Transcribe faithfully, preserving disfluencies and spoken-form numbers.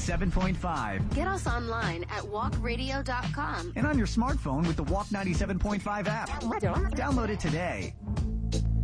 ninety-seven point five. Get us online at walk radio dot com. And on your smartphone with the Walk ninety-seven point five app. Download it today.